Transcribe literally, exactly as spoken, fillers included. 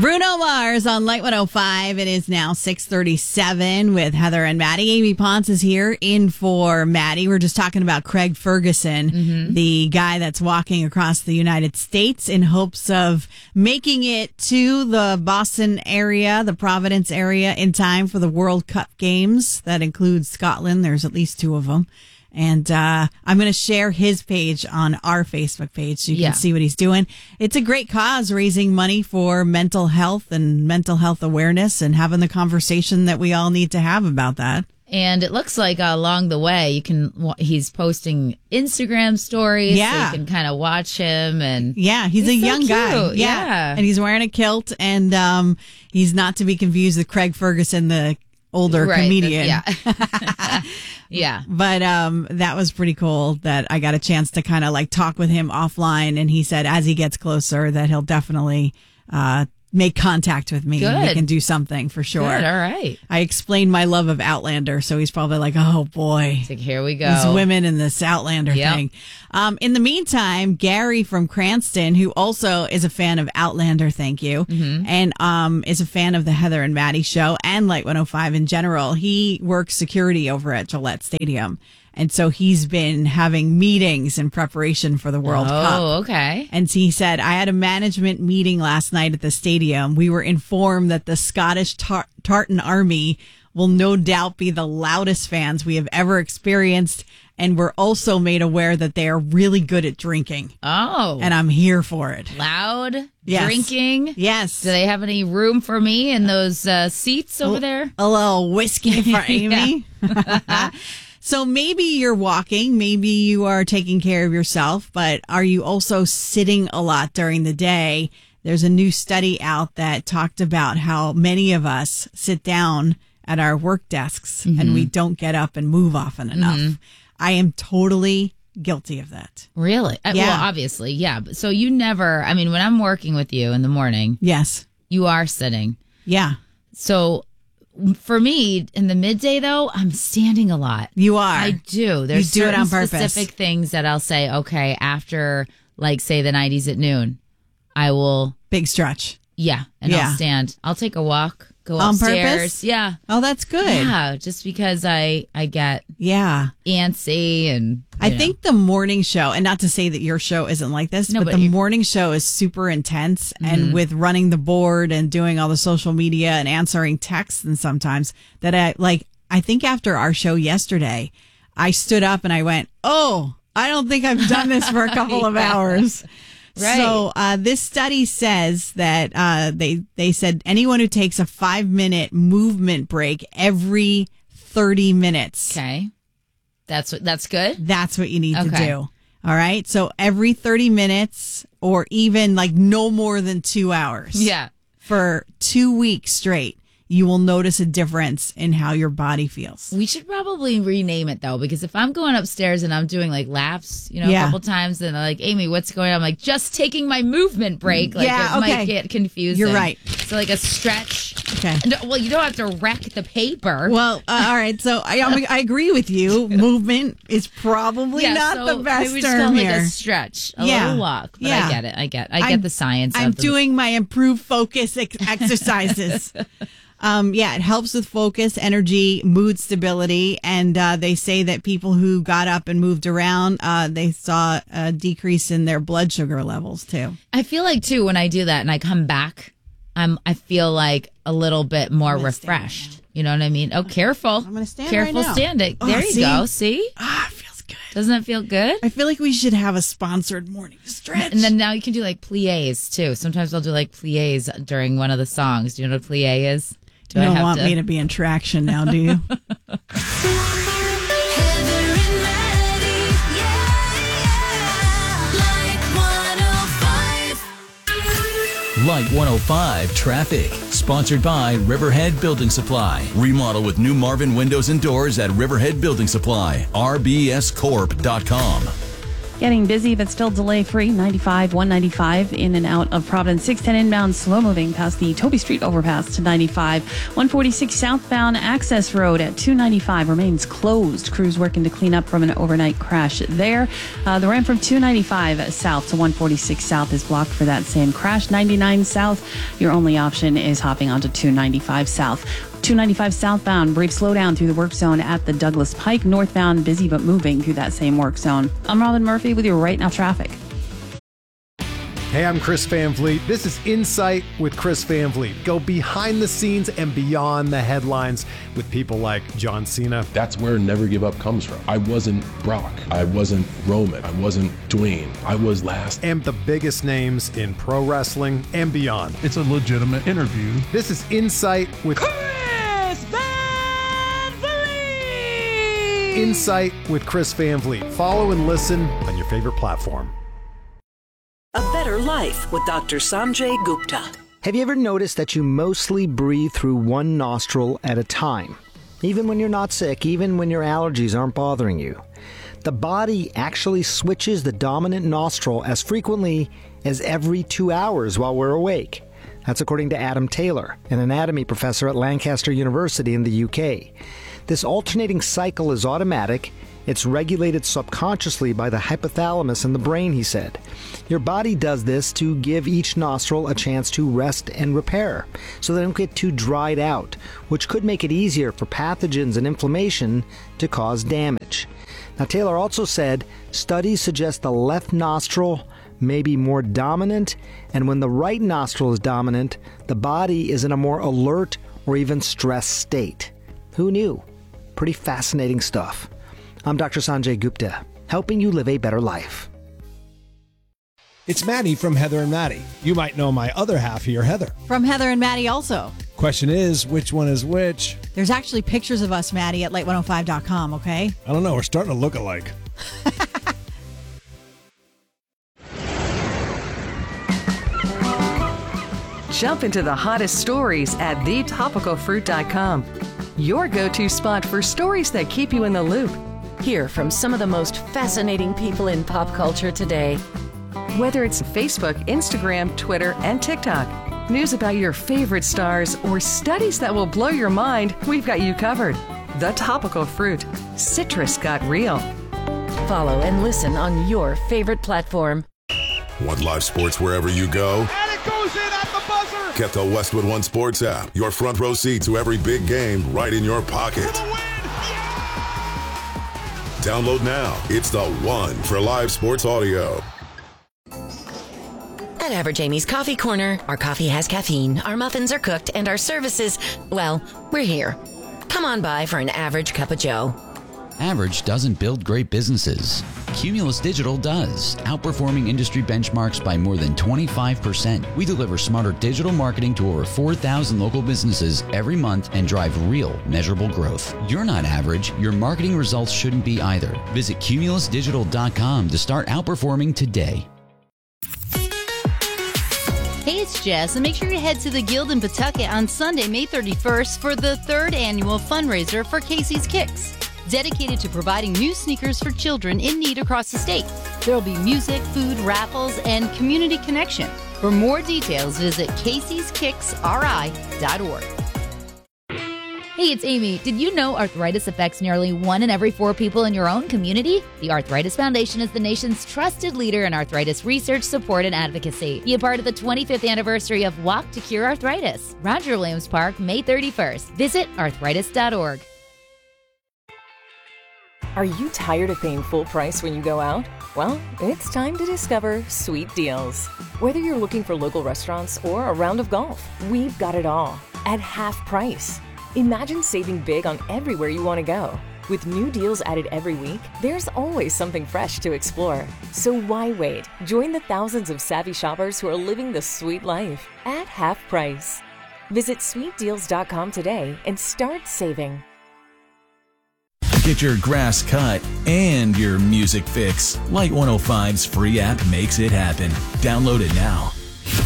Bruno Mars on Light one oh five. It is now six thirty-seven with Heather and Maddie. Amy Ponce is here in for Maddie. We're just talking about Craig Ferguson, mm-hmm. the guy that's walking across the United States in hopes of making it to the Boston area, the Providence area, in time for the World Cup games. That includes Scotland. There's at least two of them. And uh, I'm going to share his page on our Facebook page so you can yeah. see what he's doing. It's a great cause, raising money for mental health and mental health awareness and having the conversation that we all need to have about that. And it looks like uh, along the way, you can. He's posting Instagram stories, yeah. so you can kind of watch him. And yeah, he's, he's a so young cute. guy. Yeah. yeah, and he's wearing a kilt, and um, he's not to be confused with Craig Ferguson, the older right, comedian. Yeah. yeah. But um, that was pretty cool that I got a chance to kind of like talk with him offline. And he said as he gets closer that he'll definitely uh, make contact with me. Good. And we can do something for sure. Good, all right. I explained my love of Outlander. So he's probably like, oh boy. It's like, here we go. These women in this Outlander yep. thing. Um, in the meantime, Gary from Cranston, who also is a fan of Outlander, thank you, mm-hmm. and um, is a fan of the Heather and Maddie show and Light one oh five in general. He works security over at Gillette Stadium. And so he's been having meetings in preparation for the World oh, Cup. Oh, okay. And he said, I had a management meeting last night at the stadium. We were informed that the Scottish tar- Tartan Army will no doubt be the loudest fans we have ever experienced. And we're also made aware that they are really good at drinking. Oh. And I'm here for it. Loud yes. drinking? Yes. Do they have any room for me in those uh, seats over a, there? A little whiskey for Amy. So maybe you're walking, maybe you are taking care of yourself, but are you also sitting a lot during the day? There's a new study out that talked about how many of us sit down at our work desks mm-hmm. and we don't get up and move often enough. Mm-hmm. I am totally guilty of that. Really? Yeah. Well, obviously, yeah. So you never, I mean, when I'm working with you in the morning, yes, you are sitting. Yeah. So for me, in the midday, though, I'm standing a lot. You are. I do. There's you do it on purpose. Specific things that I'll say, okay, after, like, say, the nineties at noon, I will. Big stretch. Yeah. And yeah. I'll stand. I'll take a walk, go on upstairs. Purpose? Yeah. Oh, that's good. Yeah. Just because I, I get yeah antsy and. I know. think the morning show, and not to say that your show isn't like this, no, but, but the morning show is super intense. Mm-hmm. And with running the board and doing all the social media and answering texts, and sometimes that I like, I think after our show yesterday, I stood up and I went, oh, I don't think I've done this for a couple yeah. of hours. Right. So uh, this study says that uh, they they said anyone who takes a five minute movement break every thirty minutes. Okay. That's what, that's good. That's what you need okay. to do. All right. So every thirty minutes or even like no more than two hours. Yeah. For two weeks straight, you will notice a difference in how your body feels. We should probably rename it, though, because if I'm going upstairs and I'm doing like laps, you know, yeah. a couple times, and they're like, Amy, what's going on? I'm like, just taking my movement break. Like, yeah, it okay. might get confusing. You're right. So, like a stretch. Okay. No, well, you don't have to wreck the paper. Well, uh, all right. So I I agree with you. Movement is probably yeah, not so the best maybe term just call it here. Like a stretch, a yeah. little walk. But yeah. I get it. I get. I get I'm, the science. I'm of the... doing my improved focus ex- exercises. Um, yeah, it helps with focus, energy, mood stability, and uh, they say that people who got up and moved around, uh, they saw a decrease in their blood sugar levels too. I feel like too when I do that and I come back, I'm I feel like a little bit more refreshed. You know what I mean? Oh, careful! I'm gonna stand careful right now. standing. Oh, there you see? go. See? Ah, it feels good. Doesn't it feel good? I feel like we should have a sponsored morning stretch. And then now you can do like plies too. Sometimes I'll do like plies during one of the songs. Do you know what a plie is? Do you I don't have want to... me to be in traction now, do you? Light one oh five Traffic. Sponsored by Riverhead Building Supply. Remodel with new Marvin windows and doors at Riverhead Building Supply. R B S corp dot com. Getting busy, but still delay-free. ninety-five, one ninety-five in and out of Providence. six ten inbound, slow-moving past the Toby Street overpass to ninety-five. one forty-six southbound access road at two ninety-five remains closed. Crews working to clean up from an overnight crash there. Uh, the ramp from two ninety-five south to one forty-six south is blocked for that same crash. ninety-nine south, your only option is hopping onto two ninety-five south. two ninety-five southbound, brief slowdown through the work zone at the Douglas Pike. Northbound, busy but moving through that same work zone. I'm Robin Murphy with your Right Now traffic. Hey, I'm Chris Van Vliet. This is Insight with Chris Van Vliet. Go behind the scenes and beyond the headlines with people like John Cena. That's where Never Give Up comes from. I wasn't Brock. I wasn't Roman. I wasn't Dwayne. I was last. And the biggest names in pro wrestling and beyond. It's a legitimate interview. This is Insight with Chris Van Vliet. Insight with Chris Van Vliet. Follow and listen on your favorite platform. A Better Life with Doctor Sanjay Gupta. Have you ever noticed that you mostly breathe through one nostril at a time? Even when you're not sick, even when your allergies aren't bothering you. The body actually switches the dominant nostril as frequently as every two hours while we're awake. That's according to Adam Taylor, an anatomy professor at Lancaster University in the U K. This alternating cycle is automatic. It's regulated subconsciously by the hypothalamus in the brain, he said. Your body does this to give each nostril a chance to rest and repair, so they don't get too dried out, which could make it easier for pathogens and inflammation to cause damage. Now, Taylor also said studies suggest the left nostril may be more dominant, and when the right nostril is dominant, the body is in a more alert or even stressed state. Who knew? Pretty fascinating stuff. I'm Doctor Sanjay Gupta, helping you live a better life. It's Maddie from Heather and Maddie. You might know my other half here, Heather. From Heather and Maddie also. Question is, which one is which? There's actually pictures of us, Maddie, at light one oh five dot com, okay? I don't know. We're starting to look alike. Jump into the hottest stories at the topical fruit dot com. Your go-to spot for stories that keep you in the loop. Hear from some of the most fascinating people in pop culture today. Whether it's Facebook, Instagram, Twitter, and TikTok, news about your favorite stars, or studies that will blow your mind, we've got you covered. The Topical Fruit. Citrus got real. Follow and listen on your favorite platform. Want live sports wherever you go? And it goes in at the buzzer! Get the Westwood One Sports app. Your front row seat to every big game right in your pocket. Download now. It's the one for live sports audio. At Average Amy's Coffee Corner, our coffee has caffeine, our muffins are cooked, and our services, well, we're here. Come on by for an average cup of joe. Average doesn't build great businesses. Cumulus Digital does, outperforming industry benchmarks by more than twenty-five percent. We deliver smarter digital marketing to over four thousand local businesses every month and drive real, measurable growth. You're not average. Your marketing results shouldn't be either. Visit cumulus digital dot com to start outperforming today. Hey, it's Jess, and make sure you head to the Guild in Pawtucket on Sunday, May thirty-first for the third annual fundraiser for Casey's Kicks, dedicated to providing new sneakers for children in need across the state. There will be music, food, raffles, and community connection. For more details, visit caseys kicks r i dot org. Hey, it's Amy. Did you know arthritis affects nearly one in every four people in your own community? The Arthritis Foundation is the nation's trusted leader in arthritis research, support, and advocacy. Be a part of the twenty-fifth anniversary of Walk to Cure Arthritis. Roger Williams Park, May thirty-first. Visit arthritis dot org. Are you tired of paying full price when you go out? Well, it's time to discover Sweet Deals. Whether you're looking for local restaurants or a round of golf, we've got it all at half price. Imagine saving big on everywhere you want to go. With new deals added every week, there's always something fresh to explore. So why wait? Join the thousands of savvy shoppers who are living the sweet life at half price. Visit sweet deals dot com today and start saving. Get your grass cut and your music fix. Light one oh five's free app makes it happen. Download it now.